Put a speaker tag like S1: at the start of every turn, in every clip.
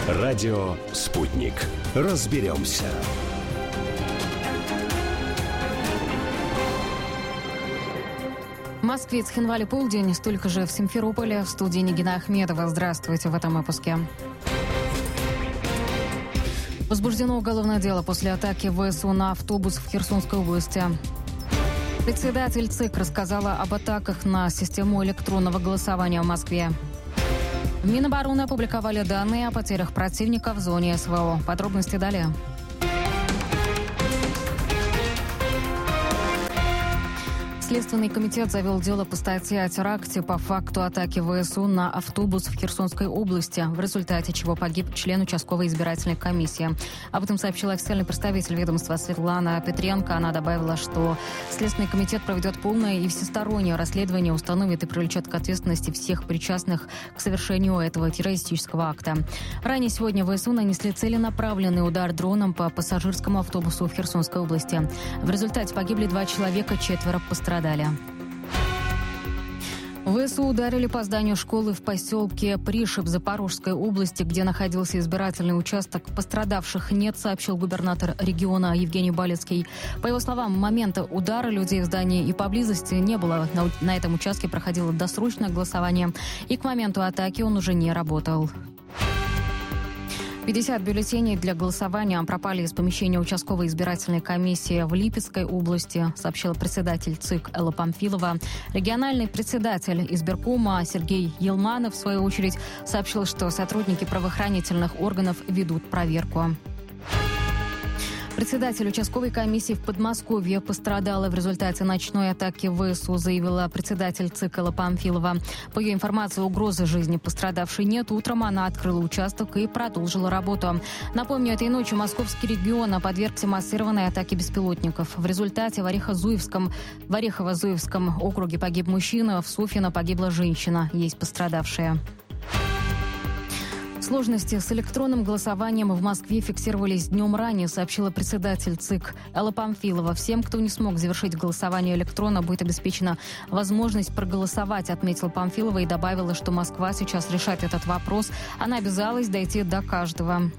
S1: Радио «Спутник». Разберемся.
S2: В Москве Цхинвале полдень, столько же в Симферополе. В студии Нигина Ахмедова. Здравствуйте в этом выпуске. Возбуждено уголовное дело после атаки ВСУ на автобус в Херсонской области. Председатель ЦИК рассказала об атаках на систему электронного голосования в Москве. В Минобороны опубликовали данные о потерях противника в зоне СВО. Подробности далее. Следственный комитет завел дело по статье о теракте по факту атаки ВСУ на автобус в Херсонской области, в результате чего погиб член участковой избирательной комиссии. Об этом сообщила официальный представитель ведомства Светлана Петренко. Она добавила, что Следственный комитет проведет полное и всестороннее расследование, установит и привлечет к ответственности всех причастных к совершению этого террористического акта. Ранее сегодня ВСУ нанесли целенаправленный удар дроном по пассажирскому автобусу в Херсонской области. В результате погибли 2 человека, 4 пострадали. ВСУ ударили по зданию школы в поселке Пришиб Запорожской области, где находился избирательный участок. Пострадавших нет, сообщил губернатор региона Евгений Балецкий. По его словам, в момент удара людей в здании и поблизости не было. На этом участке проходило досрочное голосование, и к моменту атаки он уже не работал. 50 бюллетеней для голосования пропали из помещения участковой избирательной комиссии в Липецкой области, сообщила председатель ЦИК Элла Памфилова. Региональный председатель избиркома Сергей Елманов, в свою очередь, сообщил, что сотрудники правоохранительных органов ведут проверку. Председатель участковой комиссии в Подмосковье пострадала в результате ночной атаки ВСУ, заявила председатель ЦИК Элла Памфилова. По ее информации, угрозы жизни пострадавшей нет. Утром она открыла участок и продолжила работу. Напомню, этой ночью московский регион подвергся массированной атаке беспилотников. В результате в Орехово-Зуевском округе погиб мужчина, в Софьино погибла женщина. Есть пострадавшие. Сложности с электронным голосованием в Москве фиксировались днем ранее, сообщила председатель ЦИК Элла Памфилова. Всем, кто не смог завершить голосование электронно, будет обеспечена возможность проголосовать, отметила Памфилова и добавила, что Москва сейчас решает этот вопрос. Она обязалась дойти до каждого.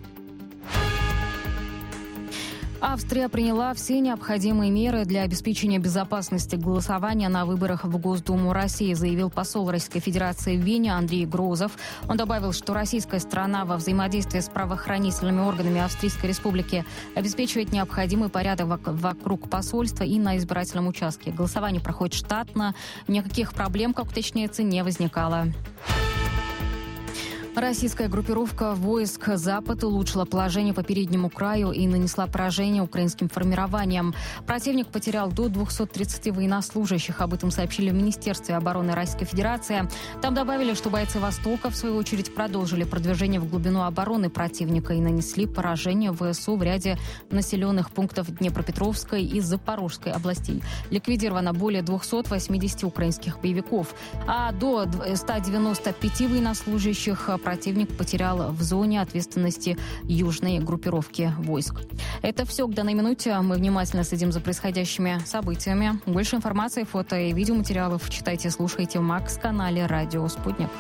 S2: Австрия приняла все необходимые меры для обеспечения безопасности голосования на выборах в Госдуму России, заявил посол Российской Федерации в Вене Андрей Грозов. Он добавил, что российская сторона во взаимодействии с правоохранительными органами Австрийской Республики обеспечивает необходимый порядок вокруг посольства и на избирательном участке. Голосование проходит штатно, никаких проблем, как уточняется, не возникало. Российская группировка войск «Запад» улучшила положение по переднему краю и нанесла поражение украинским формированиям. Противник потерял до 230 военнослужащих. Об этом сообщили в Министерстве обороны Российской Федерации. Там добавили, что бойцы «Востока», в свою очередь, продолжили продвижение в глубину обороны противника и нанесли поражение ВСУ в ряде населенных пунктов Днепропетровской и Запорожской областей. Ликвидировано более 280 украинских боевиков, а до 195 военнослужащих противник потерял в зоне ответственности южной группировки войск. Это все к данной минуте. Мы внимательно следим за происходящими событиями. Больше информации, фото и видеоматериалов читайте и слушайте в Макс-канале «Радио Спутник».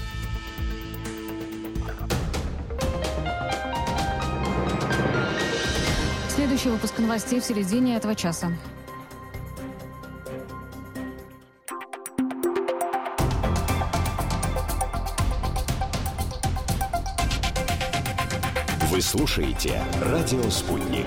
S2: Следующий выпуск новостей в середине этого часа.
S1: Вы слушаете «Радио Спутник».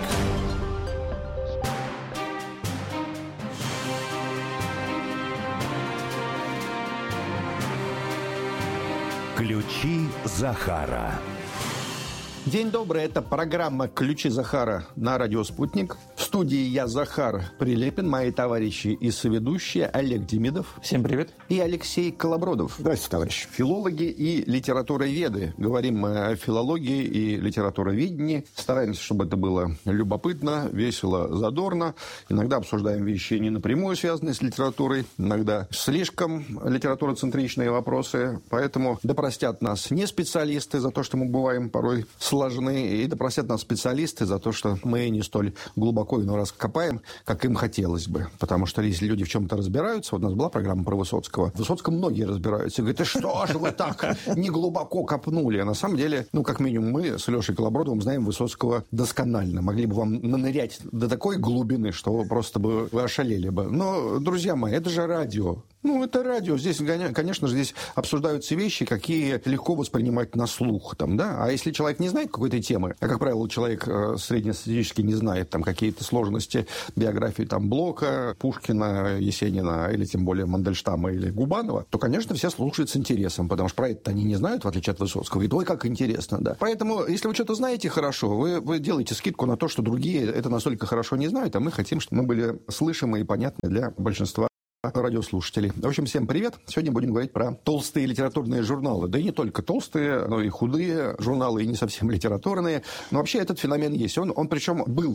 S1: Ключи Захара.
S3: День добрый, это программа «Ключи Захара» на радио «Спутник». В студии я, Захар Прилепин, мои товарищи и соведущие Олег Демидов.
S4: Всем привет.
S3: И Алексей Колобродов.
S4: Здравствуйте, товарищи.
S3: Филологи и литературоведы. Говорим мы о филологии и литературоведении. Стараемся, чтобы это было любопытно, весело, задорно. Иногда обсуждаем вещи не напрямую связанные с литературой, иногда слишком литературоцентричные вопросы. Поэтому да простят нас не специалисты за то, что мы бываем порой сложны, и да простят нас специалисты за то, что мы не столь глубоко такой иной раз копаем, как им хотелось бы. Потому что если люди в чем-то разбираются, вот у нас была программа про Высоцкого, в Высоцком многие разбираются. Говорят, что же вы так не глубоко копнули? А на самом деле, как минимум мы с Лешей Колобродовым знаем Высоцкого досконально. Могли бы вам нанырять до такой глубины, что вы просто бы вы ошалели бы. Но, друзья мои, это же радио. Это радио. Здесь, конечно же, здесь обсуждаются вещи, какие легко воспринимать на слух. А если человек не знает какой-то темы, а, как правило, человек среднестатистически не знает какие-то сложности биографии Блока, Пушкина, Есенина, или тем более Мандельштама или Губанова, то, конечно, все слушают с интересом, потому что про это они не знают, в отличие от Высоцкого. И ой, как интересно, да. Поэтому, если вы что-то знаете хорошо, вы делаете скидку на то, что другие это настолько хорошо не знают, а мы хотим, чтобы мы были слышимы и понятны для большинства радиослушателей. В общем, всем привет. Сегодня будем говорить про толстые литературные журналы. Да и не только толстые, но и худые журналы, и не совсем литературные. Но вообще этот феномен есть. Он причем был,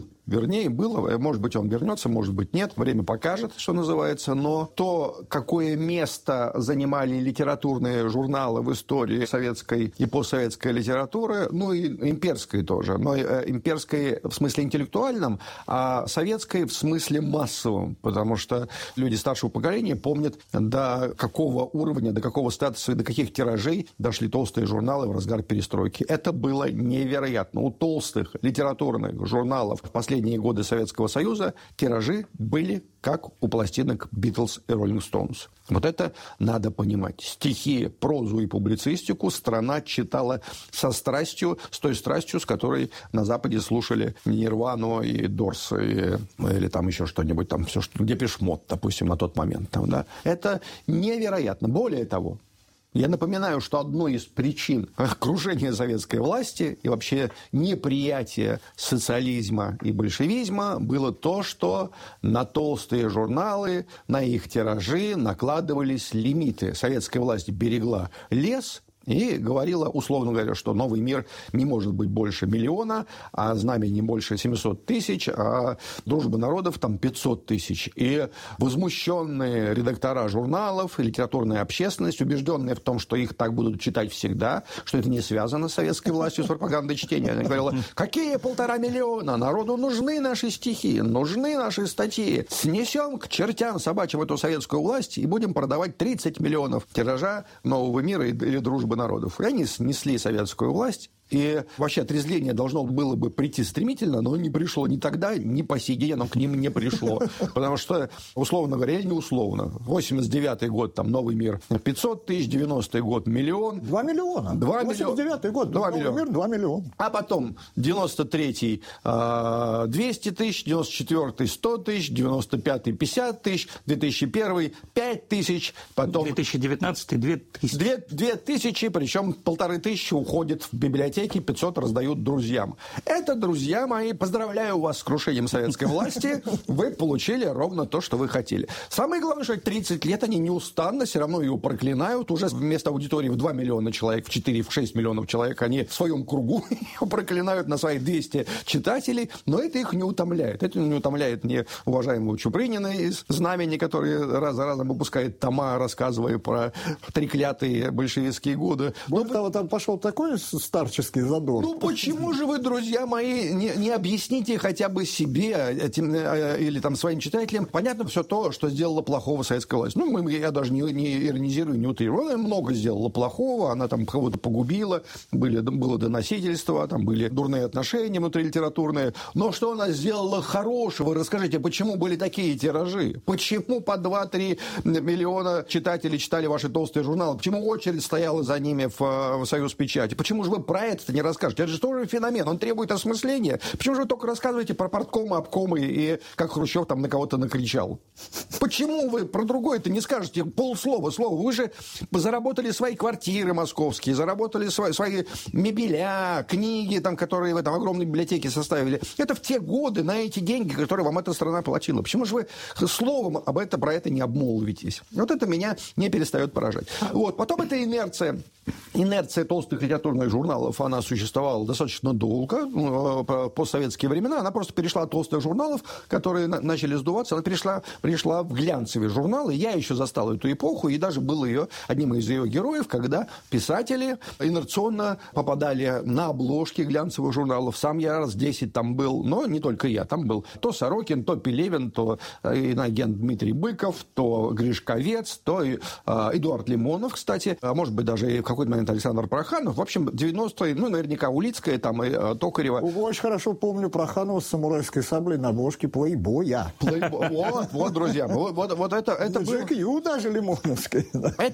S3: может быть, он вернется, может быть, нет. Время покажет, что называется. Но то, какое место занимали литературные журналы в истории советской и постсоветской литературы, и имперской тоже. Но имперской в смысле интеллектуальном, а советской в смысле массовом. Потому что люди старшего поколения помнят, до какого уровня, до какого статуса и до каких тиражей дошли толстые журналы в разгар перестройки. Это было невероятно. У толстых литературных журналов в последние годы Советского Союза тиражи были как у пластинок Beatles и Rolling Stones. Вот это надо понимать. Стихи, прозу и публицистику страна читала со страстью, с той страстью, с которой на Западе слушали Нирвану и Дорс, или там еще что-нибудь, все, что Депеш Мод, допустим, на тот момент. Это невероятно. Более того, я напоминаю, что одной из причин крушения советской власти и вообще неприятия социализма и большевизма было то, что на толстые журналы, на их тиражи накладывались лимиты. Советская власть берегла лес и говорила, условно говоря, что «Новый мир» не может быть больше 1 миллиона, а «Знамя» не больше 700 тысяч, а «Дружба народов» 500 тысяч. И возмущенные редактора журналов и литературная общественность, убежденные в том, что их так будут читать всегда, что это не связано с советской властью, с пропагандой чтения. Она говорила, какие 1,5 миллиона? Народу нужны наши стихи, нужны наши статьи. Снесем к чертям собачьим эту советскую власть и будем продавать 30 миллионов тиража «Нового мира» или «Дружбы народов». И они снесли советскую власть. И вообще отрезвление должно было бы прийти стремительно, но не пришло ни тогда, ни по сей день оно к ним не пришло. Потому что, условно говоря, или не условно, 89-й год, «Новый мир» 500 тысяч, 90-й год 1 миллион.
S4: 2 миллиона. 89-й год, 2 миллиона. Мир, 2 миллиона.
S3: А потом 93-й 200 тысяч, 94-й 100 тысяч, 95-й 50 тысяч, 2001-й 5 тысяч, потом...
S4: 2019-й 2 тысячи. 2
S3: тысячи, причем 1500 уходит в библиотеку. 500 раздают друзьям. Это, друзья мои, поздравляю вас с крушением советской власти. Вы получили ровно то, что вы хотели. Самое главное, что 30 лет они неустанно все равно ее проклинают. Уже вместо аудитории в 2 миллиона человек, в 4-6 миллионов человек, они в своем кругу ее проклинают на своих 200 читателей. Но это их не утомляет. Это не утомляет мне уважаемого Чупрынина из «Знамени», который раз за разом выпускает тома, рассказывая про треклятые большевистские годы.
S4: Более того, там пошел такой старческий задор.
S3: Почему же вы, друзья мои, не объясните хотя бы себе или своим читателям понятно все то, что сделала плохого советская власть? Я даже не иронизирую, не утрирую. Она много сделала плохого, она кого-то погубила, было доносительство, были дурные отношения внутрилитературные. Но что она сделала хорошего? Расскажите, почему были такие тиражи? Почему по 2-3 миллиона читателей читали ваши толстые журналы? Почему очередь стояла за ними в Союз печати? Почему же вы про это не расскажете? Это же тоже феномен, он требует осмысления. Почему же вы только рассказываете про парткомы, обкомы и как Хрущев на кого-то накричал? Почему вы про другое-то не скажете полслова, слово? Вы же заработали свои квартиры московские, заработали свои мебеля, книги, которые в огромной библиотеке составили. Это в те годы на эти деньги, которые вам эта страна платила. Почему же вы словом про это не обмолвитесь? Вот это меня не перестает поражать. Потом эта инерция Инерция толстых литературных журналов, она существовала достаточно долго, по постсоветские времена. Она просто перешла от толстых журналов, которые начали сдуваться, она перешла в глянцевые журналы. Я еще застал эту эпоху, и даже был одним из ее героев, когда писатели инерционно попадали на обложки глянцевых журналов. Сам я раз 10 там был, но не только я. Там был то Сорокин, то Пелевин, то иноагент Дмитрий Быков, то Гришковец, то Эдуард Лимонов, кстати, а может быть, даже и в какой-то момент Александр Проханов. В общем, 90-е, наверняка Улицкая, там и Токарева.
S4: Очень хорошо помню Проханова с самурайской саблей на обложке «Плейбоя».
S3: Вот, друзья, вот это было...
S4: GQ даже Лимоновский.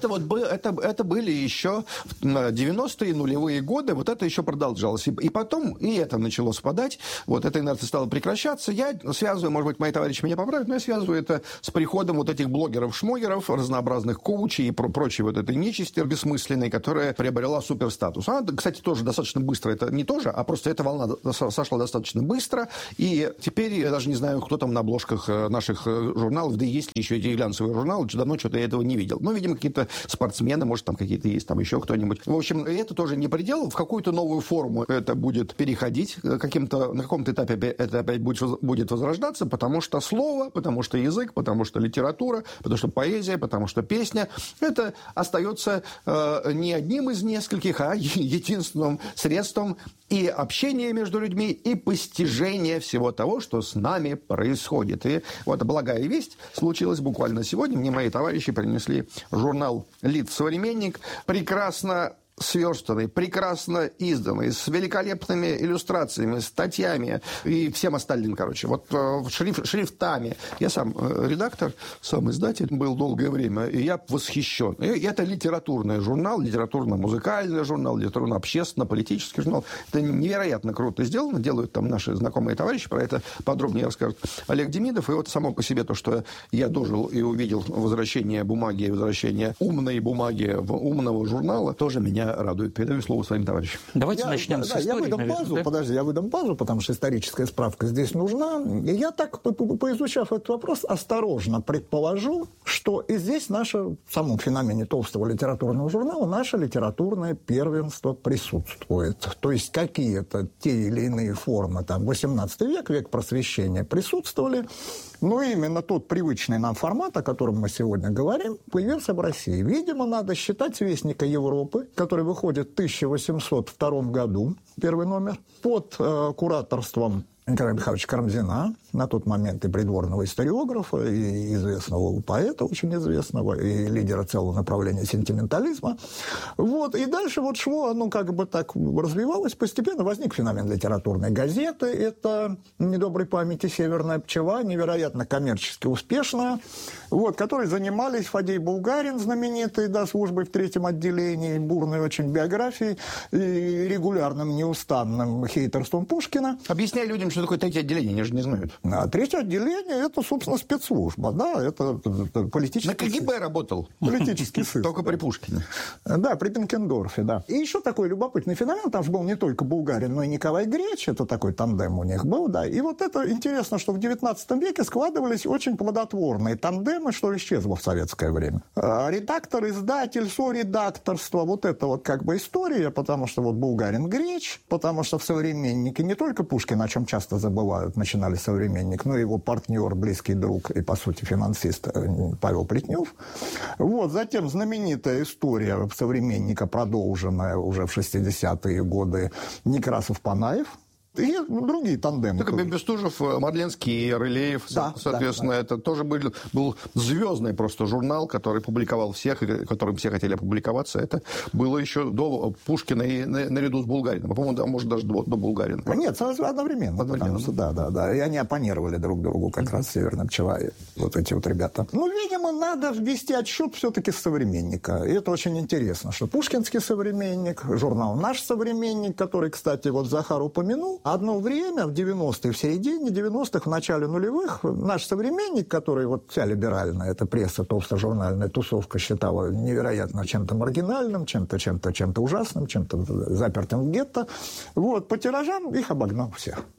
S3: Это были еще 90-е, нулевые годы, вот это еще продолжалось. И потом и это начало спадать, вот эта инерция стала прекращаться. Я связываю, может быть, мои товарищи меня поправят, но я связываю это с приходом вот этих блогеров-шмогеров, разнообразных коучей и прочей вот этой нечисти бессмысленной, которая приобрела суперстатус. Она, кстати, тоже достаточно быстро, это не тоже, а просто эта волна сошла достаточно быстро, и теперь я даже не знаю, кто там на обложках наших журналов, да и есть ли еще эти глянцевые журналы, давно что-то я этого не видел. Ну, видимо, какие-то спортсмены, может, там какие-то есть, там еще кто-нибудь. В общем, это тоже не предел, в какую-то новую форму это будет переходить, на каком-то этапе это опять будет возрождаться, потому что слово, потому что язык, потому что литература, потому что поэзия, потому что песня, это остается не одним из нескольких, а единственным средством и общения между людьми, и постижения всего того, что с нами происходит. И вот благая весть случилась буквально сегодня. Мне мои товарищи принесли журнал «Лит-современник», прекрасно сверстанный, прекрасно изданный, с великолепными иллюстрациями, статьями и всем остальным, короче, вот шрифтами. Я сам редактор, сам издатель был долгое время, и я восхищен. И это литературный журнал, литературно-музыкальный журнал, литературно-общественно-политический журнал. Это невероятно круто сделано, делают там наши знакомые товарищи, про это подробнее расскажет Олег Демидов. И вот само по себе то, что я дожил и увидел возвращение бумаги, возвращение умной бумаги в умного журнала, тоже меня радует. Передаю слово своим товарищам.
S5: Давайте начнем с истории.
S4: Я выдам базу, потому что историческая справка здесь нужна. И я так, поизучав этот вопрос, осторожно предположу, что и здесь в самом феномене толстого литературного журнала наше литературное первенство присутствует. То есть какие-то те или иные формы, там, 18 век, век просвещения присутствовали, но именно тот привычный нам формат, о котором мы сегодня говорим, появился в России. Видимо, надо считать «Вестника Европы», который выходит в 1802 году, первый номер, под кураторством Николая Михайловича Карамзина, на тот момент и придворного историографа, и известного поэта, очень известного, и лидера целого направления сентиментализма. Вот. И дальше вот шло, оно как бы так развивалось, постепенно возник феномен литературной газеты, это недоброй памяти «Северная пчела», невероятно коммерчески успешная, вот, которой занимались Фадей Булгарин, знаменитый, да, службой в 3-м отделении, бурной очень биографией, и регулярным, неустанным хейтерством Пушкина.
S3: Объясняй людям, что такое 3-е отделение, они же не знают.
S4: А 3-е отделение – это, собственно, спецслужба, да, это политический...
S3: На КГБ работал.
S4: Политический сыск.
S3: Только при Пушкине.
S4: Да, при Бенкендорфе, да. И еще такой любопытный феномен, там же был не только Булгарин, но и Николай Греч, это такой тандем у них был, да. И вот это интересно, что в 19 веке складывались очень плодотворные тандемы, что исчезло в советское время. Редактор, издатель, соредакторство, вот это вот как бы история, потому что вот Булгарин, Греч, потому что в «Современнике» не только Пушкин, о чем часто забывают, начинали «Современник», но и его партнер, близкий друг и, по сути, финансист Павел Плетнев. Вот, затем знаменитая история «Современника», продолженная уже в 60-е годы, Некрасов-Панаев. И другие тандемы.
S3: Так, Бестужев, Мадленский, Рылеев, да, соответственно, да. Это тоже был звездный просто журнал, который публиковал всех, и которым все хотели опубликоваться. Это было еще до Пушкина и наряду с Булгарином. По-моему, может, даже до Булгарина.
S4: Нет, одновременно. Да. И они оппонировали друг другу, как раз «Северная пчела», вот эти вот ребята. Ну, видимо, надо ввести отсчет все-таки с «Современника». И это очень интересно, что пушкинский «Современник», журнал «Наш современник», который, кстати, вот Захар упомянул, одно время, в 90-е, в середине 90-х, в начале нулевых, наш «Современник», который вот вся либеральная, эта пресса, толстожурнальная тусовка считала невероятно чем-то маргинальным, чем-то ужасным, чем-то запертым в гетто, вот, по тиражам их обогнал всех.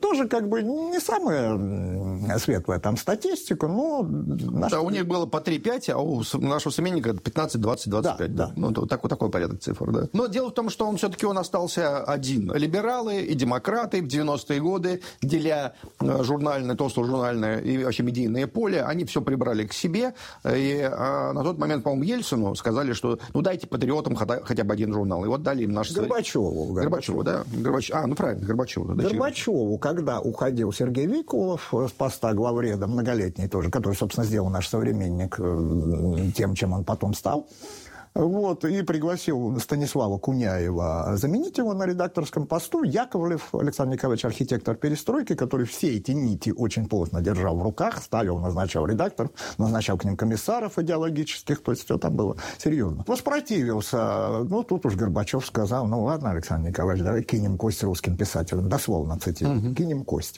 S4: тоже как бы не самая светлая там статистика, но...
S3: Да, у них было по 3-5, а у нашего современника 15, 20, 25. Да. Ну, такой порядок цифр, да. Но дело в том, что он все-таки остался один. Либералы и демократы в 90-е годы, деля журнальное, толсто-журнальное и вообще медийное поле, они все прибрали к себе. И на тот момент, по-моему, Ельцину сказали, что дайте патриотам хотя бы один журнал. И вот дали им наш... Горбачеву, да. Правильно, Горбачеву. Да,
S4: Горбачеву, когда уходил Сергей Викулов с поста главреда, многолетний тоже, который, собственно, сделал наш современник тем, чем он потом стал, и пригласил Станислава Куняева заменить его на редакторском посту. Яковлев Александр Николаевич, архитектор перестройки, который все эти нити очень плотно держал в руках, ставил, назначал редакторов, назначал к ним комиссаров идеологических, то есть все там было серьезно. Воспротивился. Тут уж Горбачев сказал, ладно, Александр Николаевич, давай кинем кость русским писателям. Дословно цитирую. Кинем кость.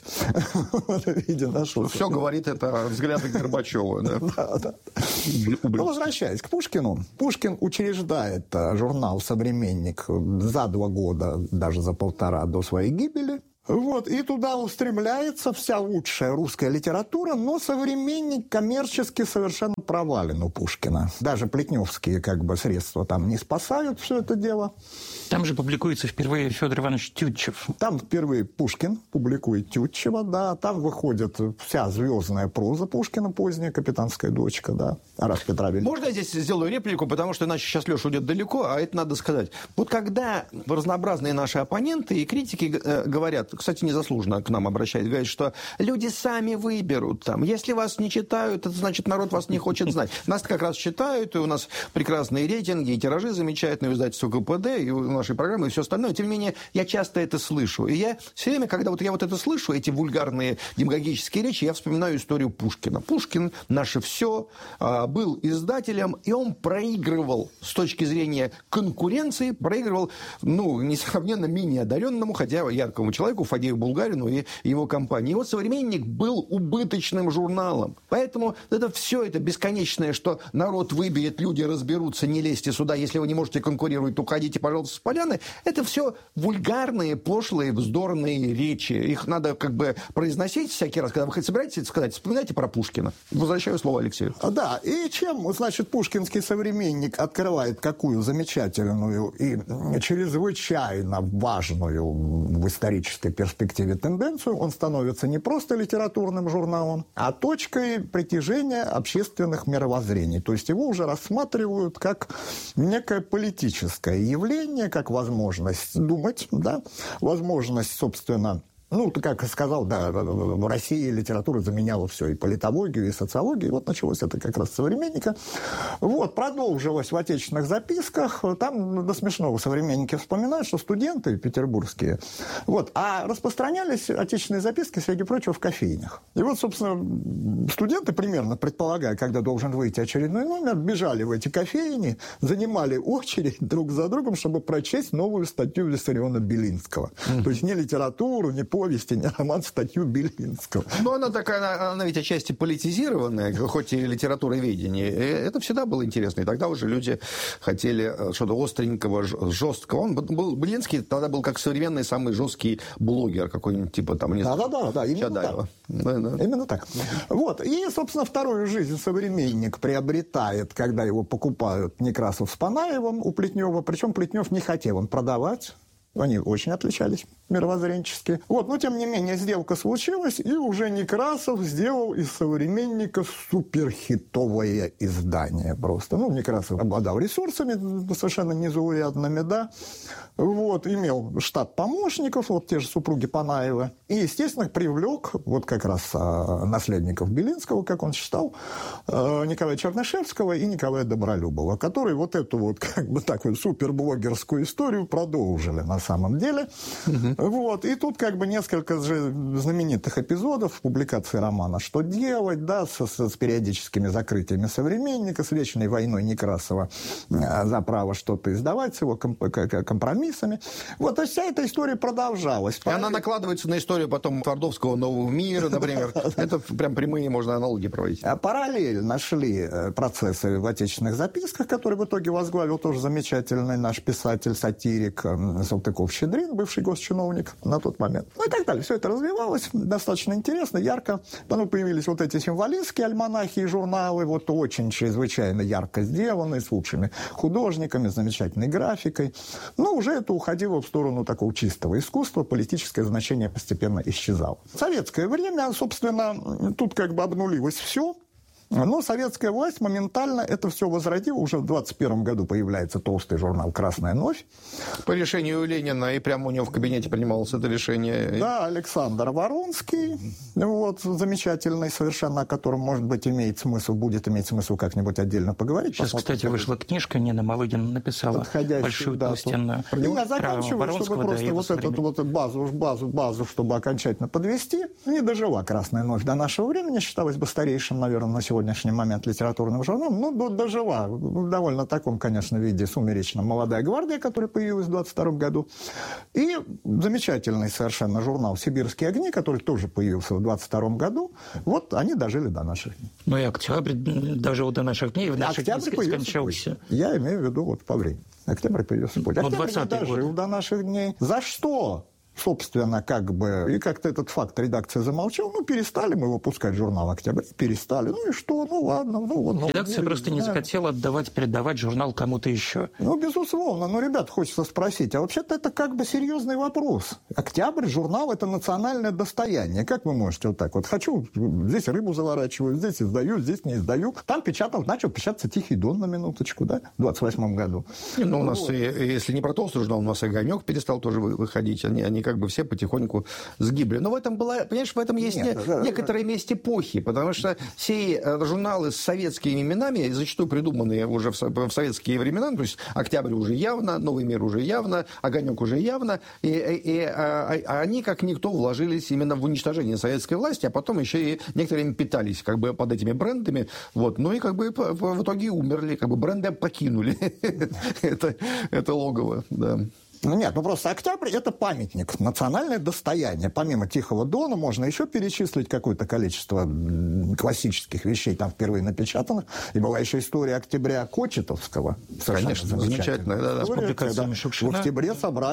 S3: Все говорит это взгляды Горбачева.
S4: Возвращаясь к Пушкину. Пушкин учреждает журнал «Современник» за 2 года, даже за 1,5 до своей гибели. И туда устремляется вся лучшая русская литература, но «Современник» коммерчески совершенно провален у Пушкина. Даже плетневские средства там не спасают все это дело.
S5: Там же публикуется впервые Федор Иванович Тютчев.
S4: Там впервые Пушкин публикует Тютчева, да. Там выходит вся звездная проза Пушкина поздняя, «Капитанская дочка», да. Тарас Петрович.
S3: Можно я здесь сделаю реплику, потому что иначе сейчас Леша уйдет далеко, а это надо сказать. Когда разнообразные наши оппоненты и критики говорят, кстати, незаслуженно к нам обращаются, говорят, что люди сами выберут. Если вас не читают, это значит, народ вас не хочет знать. Нас как раз читают, и у нас прекрасные рейтинги, и тиражи замечательные, издательство КПД, и у нашей программы, и все остальное. Тем не менее, я часто это слышу. И я все время, когда я это слышу, эти вульгарные демагогические речи, я вспоминаю историю Пушкина. Пушкин, наше все, был издателем, и он проигрывал с точки зрения конкуренции, несравненно менее одаренному, хотя яркому человеку, Фадею Булгарину и его компании. И «Современник» был убыточным журналом. Поэтому все это бесконечное, что народ выберет, люди разберутся, не лезьте сюда, если вы не можете конкурировать, уходите, пожалуйста, с поляны. Это все вульгарные, пошлые, вздорные речи. Их надо произносить всякий раз, когда вы собираетесь это сказать, вспоминайте про Пушкина. Возвращаю слово Алексею.
S4: Да, и чем, пушкинский «Современник» открывает какую замечательную и чрезвычайно важную в исторической перспективе тенденцию, он становится не просто литературным журналом, а точкой притяжения общественных мировоззрений. То есть его уже рассматривают как некое политическое явление, как возможность думать, да, возможность, собственно, как сказал, да, в России литература заменяла все, и политологию, и социологию. И началось это как раз с «Современника». Продолжилось в отечественных записках. Там до смешного «Современники» вспоминают, что студенты петербургские, а распространялись отечественные записки, среди прочего, в кофейнях. И собственно, студенты, примерно предполагая, когда должен выйти очередной номер, бежали в эти кофейни, занимали очередь друг за другом, чтобы прочесть новую статью Виссариона Белинского. То есть не литературу, не повести, не роман, статью Белинского.
S3: Она такая, она ведь отчасти политизированная, хоть и литературоведение. Это всегда было интересно. И тогда уже люди хотели что-то остренького, жесткого. Белинский тогда был как современный самый жесткий блогер какой-нибудь, типа там...
S4: Да, именно так. Именно так. И, собственно, вторую жизнь «Современник» приобретает, когда его покупают Некрасов с Панаевым у Плетнева. Причем Плетнев не хотел им продавать. Они очень отличались мировоззренчески. Но тем не менее сделка случилась, и уже Некрасов сделал из «Современника» суперхитовое издание просто. Некрасов обладал ресурсами совершенно незаурядными, да. Имел штат помощников, те же супруги Панаева. И, естественно, привлек как раз наследников Белинского, как он считал, Николая Чернышевского и Николая Добролюбова, которые эту суперблогерскую историю продолжили на самом деле. И тут несколько же знаменитых эпизодов в публикации романа «Что делать?», да, с периодическими закрытиями «Современника», с вечной войной Некрасова за право что-то издавать, с его компромиссами. И вся эта история продолжалась.
S3: И она накладывается на историю потом Твардовского «Нового мира», например. Это прям прямые можно аналогии проводить.
S4: Параллельно шли процессы в отечественных записках, которые в итоге возглавил тоже замечательный наш писатель-сатирик Салтыков-Щедрин, бывший госчиновник. чиновник на тот момент. Ну и так далее. Все это развивалось достаточно интересно, ярко. Потом появились вот эти символистские альманахи и журналы, вот очень чрезвычайно ярко сделанные, с лучшими художниками, с замечательной графикой. Но уже это уходило в сторону такого чистого искусства, политическое значение постепенно исчезало. В советское время, собственно, тут как бы обнулилось все. Но советская власть моментально это все возродила. Уже в 1921 году появляется толстый журнал «Красная ночь».
S3: По решению Ленина, и прямо у него в кабинете принималось это решение.
S4: Да, Александр Воронский, вот, замечательный совершенно, о котором, может быть, будет иметь смысл как-нибудь отдельно поговорить.
S5: Сейчас, кстати, вышла книжка, Нина Малыгин написала большую толстенную.
S4: Я заканчиваю, чтобы просто вот эту вот базу, чтобы окончательно подвести. Не дожила «Красная ночь» до нашего времени, считалась бы старейшим, наверное, на сегодняшний момент литературным журналом, но дожила в довольно таком, конечно, виде сумеречном «Молодая гвардия», которая появилась в 1922 году, и замечательный совершенно журнал «Сибирские огни», который тоже появился в 1922 году. Вот они дожили до наших дней.
S5: Ну и «Октябрь» дожил до наших дней, в наших дней скончался.
S4: Я имею в виду вот по времени. «Октябрь» появился позже. «Октябрь» дожил до наших дней. За что? Собственно, как бы, и как-то этот факт редакция замолчала, перестали мы выпускать журнал «Октябрь», перестали, и что, ладно.
S5: Редакция просто не захотела передавать журнал кому-то еще.
S4: Безусловно, ребят, хочется спросить, а вообще-то это как бы серьезный вопрос. «Октябрь», журнал, это национальное достояние. Как вы можете вот так вот, хочу, здесь рыбу заворачиваю, здесь издаю, здесь не издаю. Там начал печататься «Тихий Дон» на минуточку, да, в 1928 году.
S3: У нас, если не про толстый журнал, у нас «Огонек» перестал тоже выходить, они как бы все потихоньку сгибли. Но в этом в этом есть некоторая месть эпохи, потому что все журналы с советскими именами, зачастую придуманные уже в советские времена, то есть «Октябрь» уже явно, «Новый мир» уже явно, «Огонек» уже явно, и они, как никто, вложились именно в уничтожение советской власти, а потом еще и некоторыми питались как бы под этими брендами, и как бы в итоге умерли, как бы бренды покинули это логово, да.
S4: Нет, просто «Октябрь» — это памятник, национальное достояние. Помимо «Тихого Дона» можно еще перечислить какое-то количество классических вещей, там впервые напечатанных. И была еще история «Октября» Кочетовского.
S3: Конечно, замечательная. Да.
S5: С публикациями Шукшина.
S4: В октябре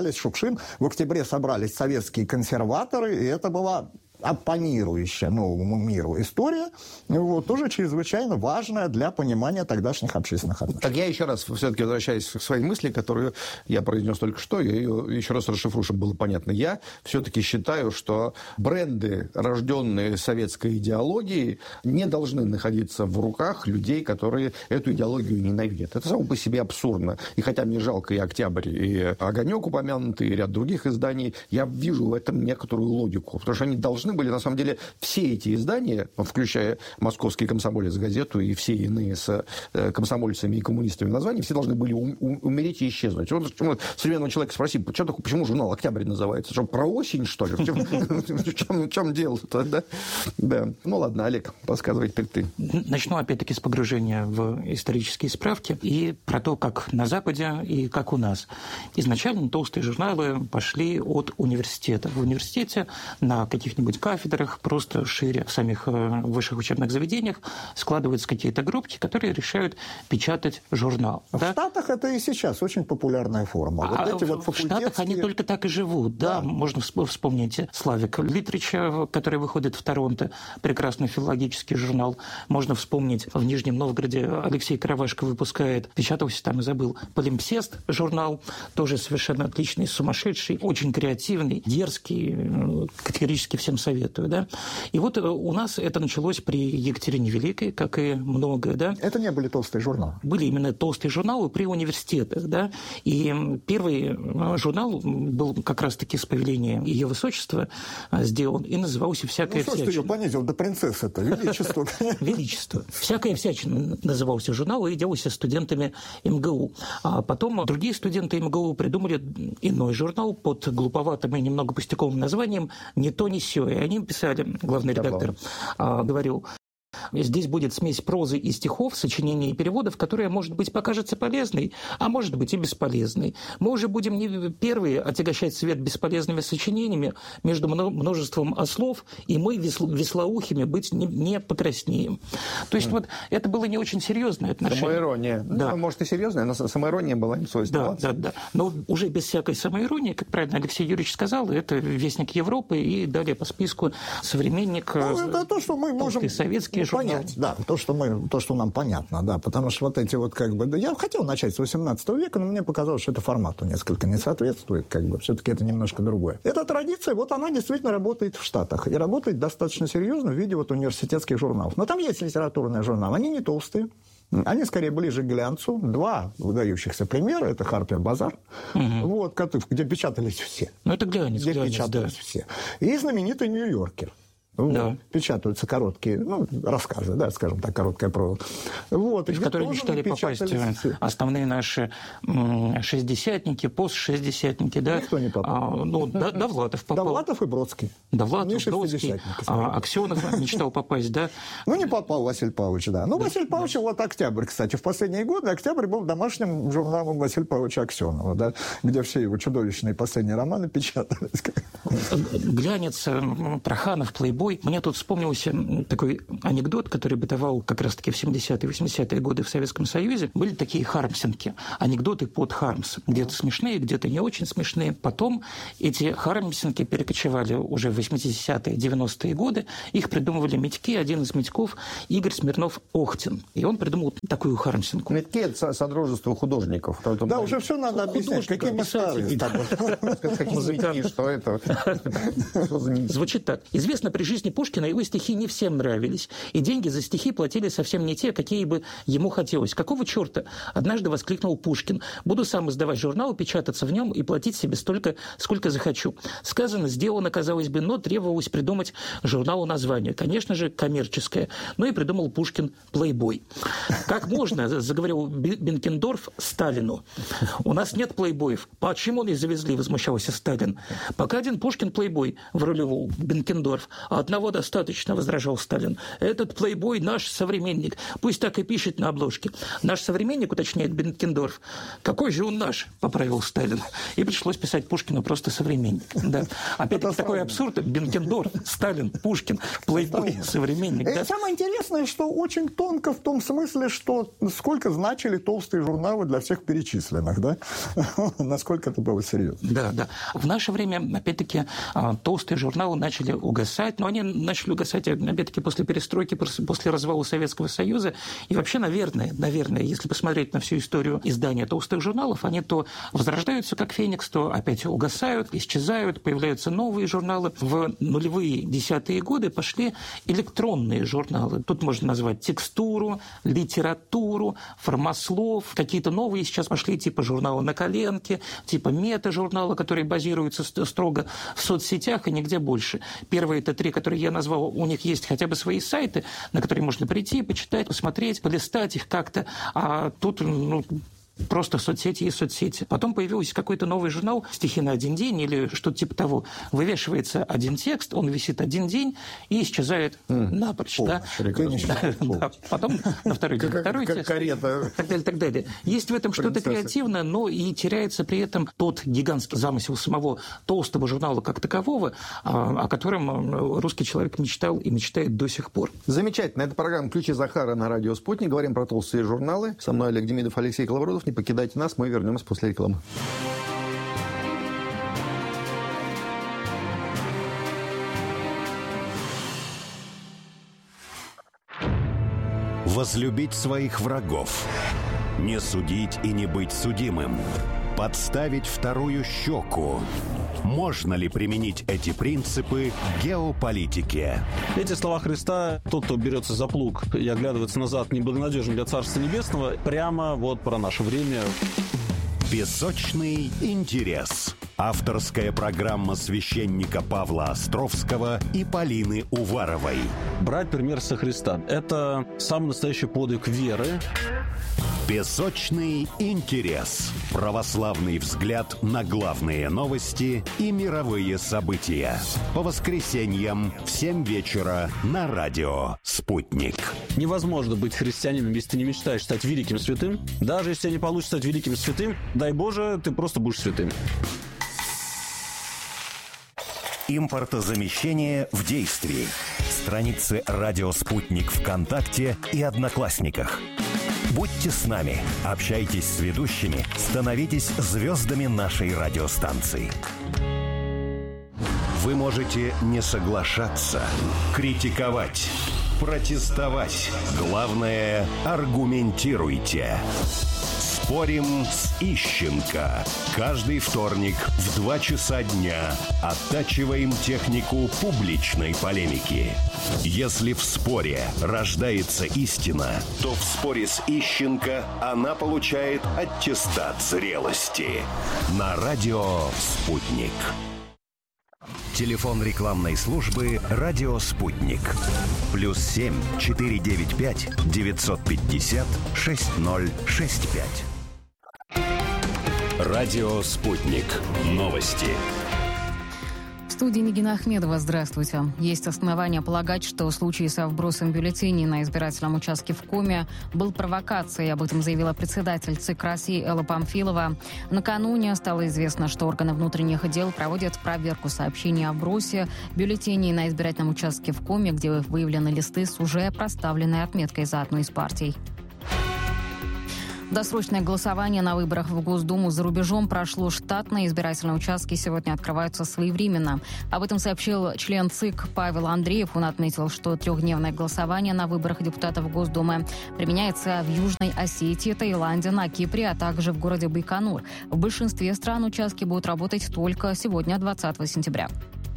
S4: собрались советские консерваторы, и это была оппонирующая новому миру история, тоже чрезвычайно важная для понимания тогдашних общественных отношений.
S3: Так я еще раз все-таки возвращаюсь к своей мысли, которую я произнес только что, я ее еще раз расшифрую, чтобы было понятно. Я все-таки считаю, что бренды, рожденные советской идеологией, не должны находиться в руках людей, которые эту идеологию ненавидят. Это само по себе абсурдно. И хотя мне жалко и «Октябрь», и «Огонек» упомянутый, и ряд других изданий, я вижу в этом некоторую логику, потому что они должны были, на самом деле, все эти издания, включая «Московский комсомолец» газету и все иные с комсомольцами и коммунистами названия, все должны были умереть и исчезнуть. Современного человека спроси, почему журнал «Октябрь» называется? Что, про осень, что ли? В чем дело-то, да? Да. Ладно, Олег, подсказывай теперь ты.
S5: Начну, опять-таки, с погружения в исторические справки и про то, как на Западе и как у нас. Изначально толстые журналы пошли от университета. В университете на каких-нибудь кафедрах, просто шире в самих высших учебных заведениях складываются какие-то группки, которые решают печатать журнал.
S4: В Штатах это и сейчас очень популярная форма.
S5: В Штатах они только так и живут. Да. Можно вспомнить Slavic Literature, который выходит в Торонто, прекрасный филологический журнал. Можно вспомнить в Нижнем Новгороде Алексей Каравашко выпускает, печатался там и забыл, «Полимпсест» журнал, тоже совершенно отличный, сумасшедший, очень креативный, дерзкий, категорически всем советую. Да? И вот у нас это началось при Екатерине Великой, как и многое. Да?
S4: Это не были толстые журналы.
S5: Были именно толстые журналы при университетах. Да? И первый журнал был как раз-таки с повеления Ее Высочества сделан и назывался «Всякая всячина».
S4: Что ж ты ее понизил до принцессы-то? Величество.
S5: Величество. «Всякая всячина» назывался журнал и делался студентами МГУ. А потом другие студенты МГУ придумали иной журнал под глуповатым и немного пустяковым названием «Ни то, ни сё». И они писали, главный редактор говорил: здесь будет смесь прозы и стихов, сочинений и переводов, которая, может быть, покажется полезной, а может быть и бесполезной. Мы уже будем не первые отягощать свет бесполезными сочинениями между множеством слов, и мы веслоухими быть не покраснеем. То есть вот это было не очень серьезное отношение.
S3: Самоирония.
S5: Да.
S3: Ну, может, и серьезная, но самоирония была не свойственна.
S5: Да. Но уже без всякой самоиронии, как правильно Алексей Юрьевич сказал, это «Вестник Европы» и далее по списку «Современник»,
S4: это то, что мы можем
S5: советские журналы.
S4: понять, да, то, что нам понятно, да, потому что вот эти вот как бы... Я хотел начать с 18 века, но мне показалось, что это формату несколько не соответствует, как бы, все-таки это немножко другое. Эта традиция, вот она действительно работает в Штатах, и работает достаточно серьезно в виде вот университетских журналов. Но там есть литературные журналы, они не толстые, они скорее ближе к глянцу. Два выдающихся примера. Это «Харпер Базар», вот, где печатались все.
S5: Ну, это глянец,
S4: печатались все. И знаменитый «Нью-Йоркер».
S5: Да.
S4: Печатаются короткие рассказы, да, скажем так, короткая проза. Вот,
S5: в которые мечтали попасть основные наши шестидесятники, постшестидесятники. Да?
S4: Никто не попал.
S5: Довлатов попал.
S4: Довлатов и Бродский.
S5: Довлатов, Бродский. Аксенов мечтал попасть, да?
S4: Ну, не попал Василий Павлович, да. Ну, Василий Павлович, вот «Октябрь», кстати, в последние годы «Октябрь» был домашним журналом Василия Павловича Аксенова, да, где все его чудовищные последние романы печатались.
S5: Глянец, Проханов, Плейбой. Мне тут вспомнился такой анекдот, который бытовал как раз-таки в 70-е и 80-е годы в Советском Союзе. Были такие хармсинки, анекдоты под Хармс. Где-то смешные, где-то не очень смешные. Потом эти хармсинки перекочевали уже в 80-е, 90-е годы. Их придумывали Митьки. Один из Митьков – Игорь Смирнов-Охтин. И он придумал такую хармсинку.
S3: Митьки – это содружество художников.
S4: Да, уже все надо объяснять. Какие мы старые.
S3: Музыканты, что это?
S5: Звучит так. Известно, при жизни Пушкина его стихи не всем нравились, и деньги за стихи платили совсем не те, какие бы ему хотелось. Какого черта? Однажды воскликнул Пушкин. Буду сам издавать журнал, печататься в нем и платить себе столько, сколько захочу. Сказано, сделано, казалось бы, но требовалось придумать журналу название. Конечно же, коммерческое. Ну и придумал Пушкин «Плейбой». Как можно, заговорил Бенкендорф Сталину. У нас нет плейбоев. Почему не завезли, возмущался Сталин. Пока один Пушкин плейбой, вруливал Бенкендорф. Одного достаточно, возражал Сталин. Этот плейбой наш современник. Пусть так и пишет на обложке. Наш современник, уточняет Бенкендорф. Какой же он наш, поправил Сталин. И пришлось писать Пушкину просто современник. Да. Опять-таки такой абсурд. Бенкендорф, Сталин, Пушкин, плейбой, современник. Да?
S4: Самое интересное, что очень тонко в том смысле, что сколько значили толстые журналы для всех перечисленных, да? Насколько это было серьезно.
S5: Да. В наше время, опять-таки, толстые журналы начали угасать, но они начали угасать, опять-таки, после перестройки, после развала Советского Союза. И вообще, наверное, если посмотреть на всю историю издания толстых журналов, они то возрождаются, как феникс, то опять угасают, исчезают, появляются новые журналы. В нулевые, десятые годы пошли электронные журналы. Тут можно назвать текстуру, литературу, формослов. Какие-то новые сейчас пошли, типа журнала «На коленке», типа мета-журнала, которые базируются строго в соцсетях и нигде больше. Первые это три, которые я назвал, у них есть хотя бы свои сайты, на которые можно прийти, почитать, посмотреть, полистать их как-то. А тут, просто соцсети и соцсети. Потом появился какой-то новый журнал «Стихи на один день» или что-то типа того. Вывешивается один текст, он висит один день и исчезает напрочь. Да? Потом на второй день второй текст.
S3: Карета.
S5: Так далее. Есть в этом что-то креативное, но и теряется при этом тот гигантский замысел самого толстого журнала как такового, о котором русский человек мечтал и мечтает до сих пор.
S3: Замечательно. Это программа «Ключи Захара» на радио «Спутник». Говорим про толстые журналы. Со мной Олег Демидов, Алексей Коловродов. Не покидайте нас, мы вернемся после рекламы.
S1: Возлюбить своих врагов, не судить и не быть судимым, подставить вторую щеку. Можно ли применить эти принципы к геополитике?
S6: Эти слова Христа: тот, кто берется за плуг и оглядывается назад, неблагонадежен для Царства Небесного, прямо вот про наше время.
S1: Песочный интерес. Авторская программа священника Павла Островского и Полины Уваровой.
S6: Брать пример со Христа – это самый настоящий подвиг веры.
S1: Песочный интерес. Православный взгляд на главные новости и мировые события. По воскресеньям в 7 вечера на радио «Спутник».
S6: Невозможно быть христианином, если ты не мечтаешь стать великим святым. Даже если не получится стать великим святым, дай Боже, ты просто будешь святым.
S1: Импортозамещение в действии. Страницы «Радио Спутник» ВКонтакте и Одноклассниках. Будьте с нами, общайтесь с ведущими, становитесь звездами нашей радиостанции. Вы можете не соглашаться, критиковать, протестовать. Главное, аргументируйте. Спорим с Ищенко. Каждый вторник в 2 часа дня оттачиваем технику публичной полемики. Если в споре рождается истина, то в споре с Ищенко она получает аттестат зрелости. На радио «Спутник». Телефон рекламной службы «Радио Спутник». +7 495 950 6065. Радио «Спутник». Новости.
S2: В студии Нигина Ахмедова. Здравствуйте. Есть основания полагать, что случай со вбросом бюллетеней на избирательном участке в Коме был провокацией. Об этом заявила председатель ЦИК России Элла Памфилова. Накануне стало известно, что органы внутренних дел проводят проверку сообщений о вбросе бюллетеней на избирательном участке в Коме, где выявлены листы с уже проставленной отметкой за одну из партий. Досрочное голосование на выборах в Госдуму за рубежом прошло штатно. Избирательные участки сегодня открываются своевременно. Об этом сообщил член ЦИК Павел Андреев. Он отметил, что 3-дневное голосование на выборах депутатов Госдумы применяется в Южной Осетии, Таиланде, на Кипре, а также в городе Байконур. В большинстве стран участки будут работать только сегодня, 20 сентября.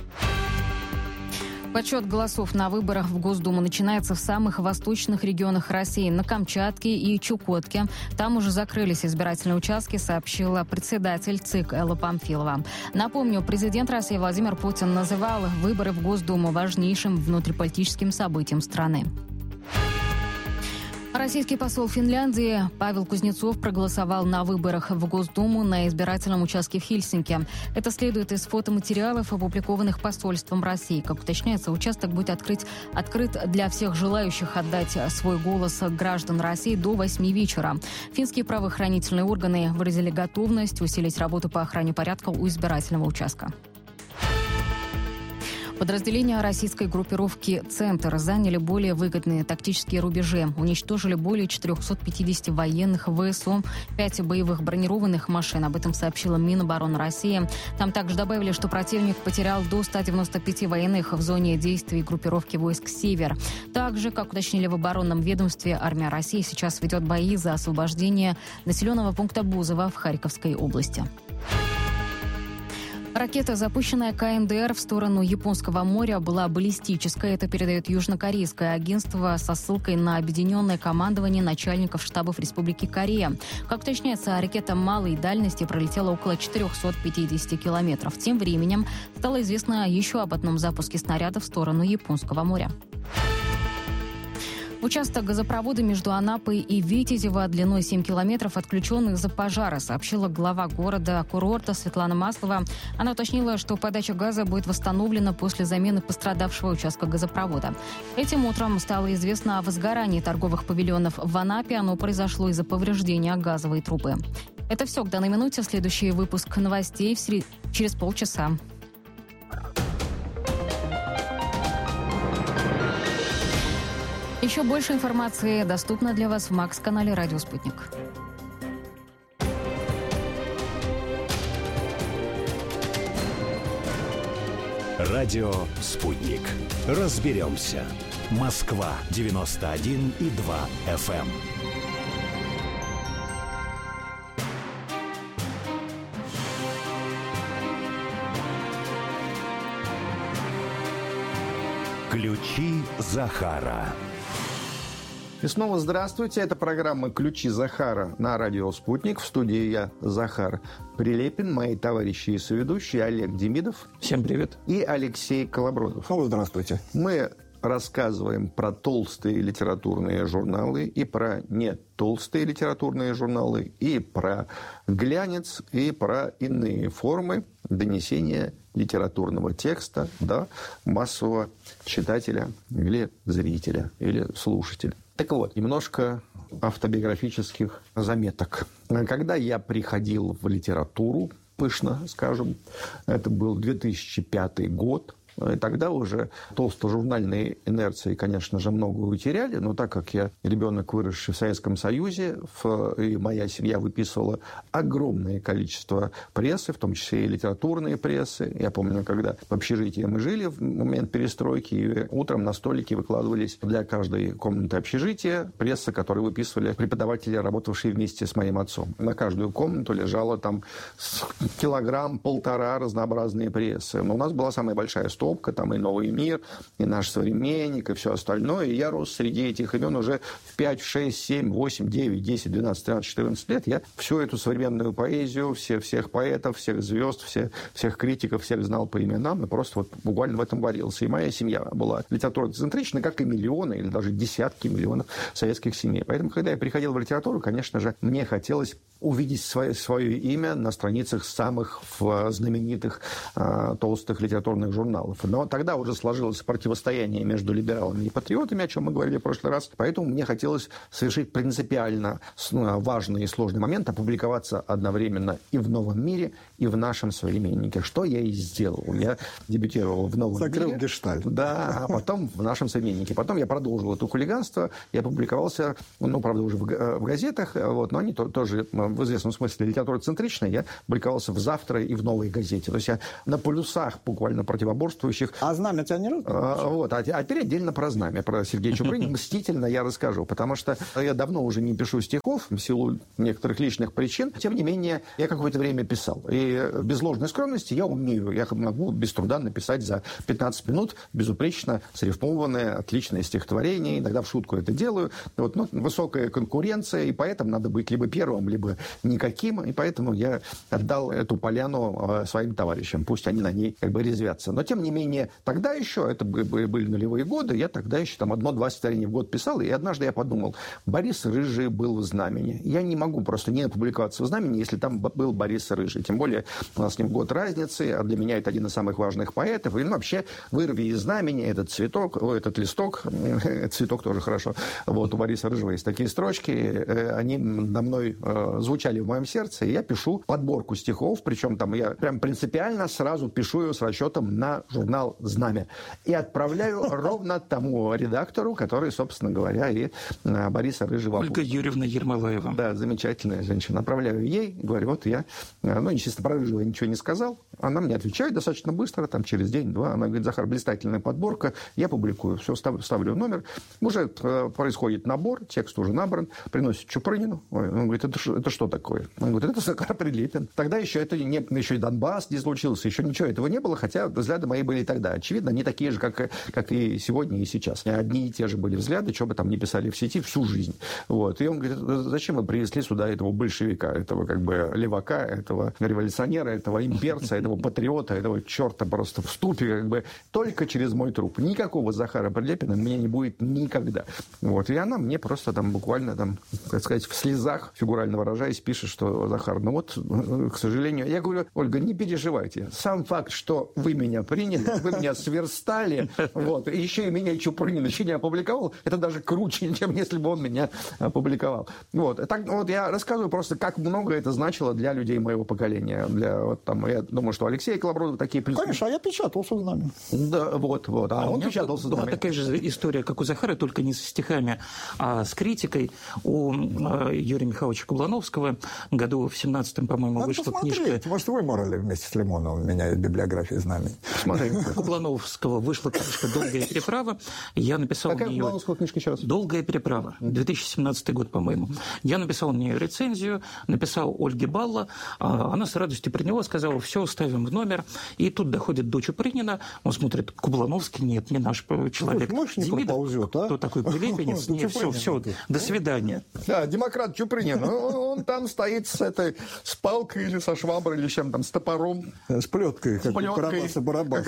S2: Подсчет голосов на выборах в Госдуму начинается в самых восточных регионах России, на Камчатке и Чукотке. Там уже закрылись избирательные участки, сообщила председатель ЦИК Элла Памфилова. Напомню, президент России Владимир Путин называл выборы в Госдуму важнейшим внутриполитическим событием страны. Российский посол Финляндии Павел Кузнецов проголосовал на выборах в Госдуму на избирательном участке в Хельсинки. Это следует из фотоматериалов, опубликованных посольством России. Как уточняется, участок будет открыт для всех желающих отдать свой голос граждан России до 8 вечера. Финские правоохранительные органы выразили готовность усилить работу по охране порядка у избирательного участка. Подразделения российской группировки «Центр» заняли более выгодные тактические рубежи, уничтожили более 450 военных ВСУ, 5 боевых бронированных машин. Об этом сообщила Минобороны России. Там также добавили, что противник потерял до 195 военных в зоне действий группировки войск «Север». Также, как уточнили в оборонном ведомстве, армия России сейчас ведет бои за освобождение населенного пункта Бузово в Харьковской области. Ракета, запущенная КНДР в сторону Японского моря, была баллистической. Это передает южнокорейское агентство со ссылкой на объединенное командование начальников штабов Республики Корея. Как уточняется, ракета малой дальности пролетела около 450 километров. Тем временем стало известно еще об одном запуске снаряда в сторону Японского моря. Участок газопровода между Анапой и Витязево длиной 7 километров отключен из-за пожара, сообщила глава города-курорта Светлана Маслова. Она уточнила, что подача газа будет восстановлена после замены пострадавшего участка газопровода. Этим утром стало известно о возгорании торговых павильонов в Анапе. Оно произошло из-за повреждения газовой трубы. Это все к данной минуте. Следующий выпуск новостей через полчаса. Еще больше информации доступно для вас в МАКС-канале «Радио Спутник».
S1: Радио «Спутник». Разберемся. Москва 91,2 FM. Ключи Захара.
S3: И снова здравствуйте. Это программа «Ключи Захара» на радио «Спутник». В студии я, Захар Прилепин, мои товарищи и соведущие Олег Демидов.
S5: Всем привет.
S3: И Алексей Колобродов.
S4: Здравствуйте.
S3: Мы рассказываем про толстые литературные журналы и про не толстые литературные журналы, и про глянец, и про иные формы донесения литературного текста до массового читателя или зрителя, или слушателя. Так вот, немножко автобиографических заметок. Когда я приходил в литературу, пышно скажем, это был 2005 год, и тогда уже толстожурнальные инерции, конечно же, много утеряли, но так как я ребенок, выросший в Советском Союзе, и моя семья выписывала огромное количество прессы, в том числе и литературные прессы. Я помню, когда в общежитии мы жили в момент перестройки, и утром на столике выкладывались для каждой комнаты общежития прессы, которые выписывали преподаватели, работавшие вместе с моим отцом. На каждую комнату лежало там килограмм-полтора разнообразные прессы. Но у нас была самая большая стопка, там и «Новый мир», и «Наш современник», и все остальное. И я рос среди этих имен уже в 5, 6, 7, 8, 9, 10, 12, 13, 14 лет. Я всю эту современную поэзию, всех поэтов, всех звезд, всех критиков, всех знал по именам, и просто вот буквально в этом варился. И моя семья была литературно-центричной, как и миллионы или даже десятки миллионов советских семей. Поэтому, когда я приходил в литературу, конечно же, мне хотелось увидеть свое имя на страницах самых знаменитых толстых литературных журналов. Но тогда уже сложилось противостояние между либералами и патриотами, о чем мы говорили в прошлый раз. Поэтому мне хотелось совершить принципиально важный и сложный момент, опубликоваться одновременно и в «Новом мире», и в «Нашем современнике», что я и сделал. Я дебютировал в «Новом мире».
S4: Закрыл гештальт.
S3: Да, а потом в «Нашем современнике». Потом я продолжил это хулиганство. Я публиковался, правда, уже в газетах, но они тоже в известном смысле литературоцентричные. Я публиковался в «Завтра» и в «Новой газете». То есть я на полюсах буквально противоборствующих.
S4: А «Знамя» тебя не
S3: Вот. А теперь отдельно про «Знамя», про Сергея Чупрынина. Мстительно я расскажу, потому что я давно уже не пишу стихов в силу некоторых личных причин. Тем не менее, я какое-то время писал. И без ложной скромности я умею. Я могу без труда написать за 15 минут безупречно срифмованное, отличное стихотворение. Иногда в шутку это делаю. Вот, высокая конкуренция, и поэтому надо быть либо первым, либо никаким. И поэтому я отдал эту поляну своим товарищам. Пусть они на ней резвятся. Но, тем не менее, тогда еще, это были нулевые годы, я тогда еще одно-два стихотворения в год писал, и однажды я подумал, Борис Рыжий был в «Знамени». Я не могу просто не опубликоваться в «Знамени», если там был Борис Рыжий. Тем более, у нас с ним год разницы, а для меня это один из самых важных поэтов. И вообще, вырви из «Знамени» этот цветок, этот листок, цветок тоже хорошо. Вот, у Бориса Рыжего есть такие строчки, они на мной звучали в моем сердце, и я пишу подборку стихов, причем там я прям принципиально сразу пишу ее с расчетом на журнал «Знамя». И отправляю ровно тому редактору, который, собственно говоря, и Бориса Рыжего.
S5: Ольга Юрьевна Ермолаева.
S3: Да, замечательная женщина. Отправляю ей, говорю, вот я, естественно, про Рыжего ничего не сказал. Она мне отвечает достаточно быстро, там через день-два. Она говорит, Захар, блистательная подборка, я публикую. Все, ставлю номер. Уже происходит набор, текст уже набран, приносит Чупрынину. Он говорит, это что такое? Он говорит, это Захар Прилепин. Тогда еще еще и Донбасс не случился, еще ничего этого не было, хотя взгляды мои были и тогда. Очевидно, они такие же, как и сегодня, и сейчас. Одни и те же были взгляды, что бы там ни писали в сети всю жизнь. Вот. И он говорит, зачем вы привезли сюда этого большевика, этого левака, этого революционера, этого имперца, этого патриота, этого черта просто в ступе, только через мой труп. Никакого Захара Прилепина у меня не будет никогда. Вот. И она мне просто буквально, так сказать, в слезах, фигурально выражаясь, пишет, что Захар, к сожалению, я говорю, Ольга, не переживайте. Сам факт, что вы меня приняли, вы меня сверстали, вот, и еще и меня Чупрынин еще не опубликовал, это даже круче, чем если бы он меня опубликовал. Вот. Так, я рассказываю просто, как много это значило для людей моего поколения. Я думаю, что Алексей Колобродов такие...
S4: Конечно, а я печатался в «Знамени».
S3: Да, вот. А он печатался в «Знамени».
S5: Такая же история, как у Захара, только не со стихами, а с критикой. У Юрия Михайловича Кублановского году в 17-м, по-моему, вышла книжка...
S4: Может, вы морали вместе с Лимоновым меня из библиографии «Знамени».
S5: У Кублановского вышла книжка «Долгая переправа». Я написал
S3: Какая
S5: в нее...
S3: Кублановского книжка еще раз?
S5: «Долгая переправа». 2017 год, по-моему. Я написал на нее рецензию, написал Ольге Балла. Она с радостью приняла, сказала, все, ставим в номер. И тут доходит до Чупрынина. Он смотрит, Кублановский, нет, не наш человек.
S4: Демидов,
S5: кто такой Прилепинец? Нет, все, до свидания.
S3: Да, демократ Чупрынин. Он там стоит с палкой или со шваброй, или чем там, с топором.
S4: С плеткой, как у Карабаса-Барабаса.
S3: Как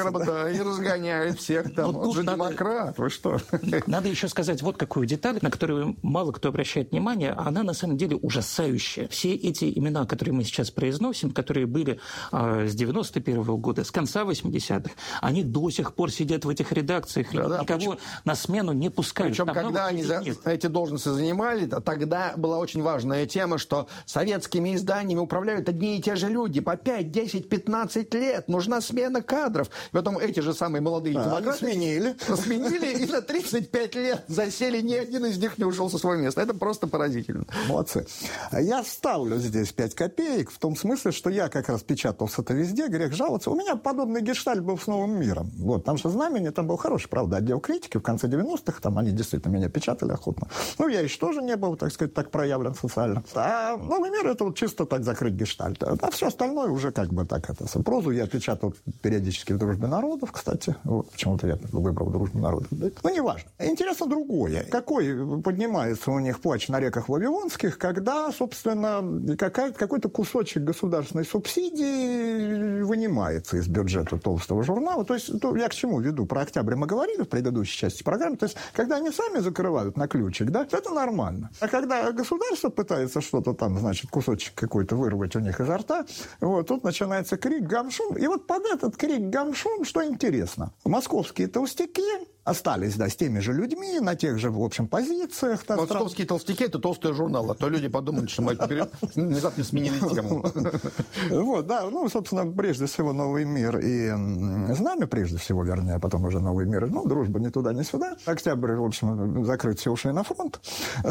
S3: Альберт, да, и разгоняет всех там. Он же демократ, вы что?
S5: Надо еще сказать вот какую деталь, на которую мало кто обращает внимание, а она на самом деле ужасающая. Все эти имена, которые мы сейчас произносим, которые были с 91-го года, с конца 80-х, они до сих пор сидят в этих редакциях, никого на смену не пускают.
S3: Причем, когда они эти должности занимали, тогда была очень важная тема, что советскими изданиями управляют одни и те же люди по 5, 10, 15 лет. Нужна смена кадров. Потом эти же самые молодые демократы сменили и на 35 лет засели, ни один из них не ушел со своего места. Это просто поразительно.
S4: Молодцы. Я ставлю здесь 5 копеек в том смысле, что я как раз печатался-то везде, грех жаловаться. У меня подобный гештальт был с «Новым миром». Вот, там же «Знамени», там был хороший, правда, отдел критики в конце 90-х, там они действительно меня печатали охотно. Ну, я еще тоже не был, так сказать, так проявлен социально. А «Новый мир» — это вот чисто так закрыть гештальт. А все остальное уже как бы так это. Прозу я печатал периодически в «Дружбе народов», кстати. Вот, почему-то я выбрал «Дружбу народов». Ну, неважно. Интересно другое. Какой поднимается у них плач на реках Вавилонских, когда, собственно, какой-то кусочек государственной субсидии вынимается из бюджета толстого журнала. То есть, я к чему веду? Про «Октябрь» мы говорили в предыдущей части программы. То есть, когда они сами закрывают на ключик, да, это нормально. А когда государство пытается что-то там, значит, кусочек какой-то вырвать у них изо рта, вот, тут начинается крик, гам-шум. И вот под этот крик, гам-шум, что интересно, московские толстяки остались, да, с теми же людьми, на тех же, в общем, позициях.
S3: Московские толстяки — это толстый журнал, а то люди подумали, что мы внезапно сменили тему.
S4: Вот, да, ну, собственно, прежде всего «Новый мир» и «Знамя», прежде всего, вернее, а потом уже «Новый мир», ну, «Дружба» ни туда, ни сюда. «Октябрь», в общем, закрыт, все ушли на фронт.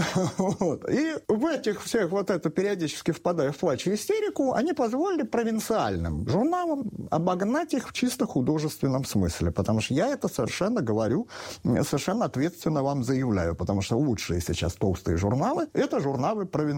S4: Вот. И в этих всех вот это периодически впадая в плач и истерику, они позволили провинциальным журналам обогнать их в чисто художественном смысле, потому что я это совершенно говорю, совершенно ответственно вам заявляю, потому что лучшие сейчас толстые журналы — это журналы провинциальные.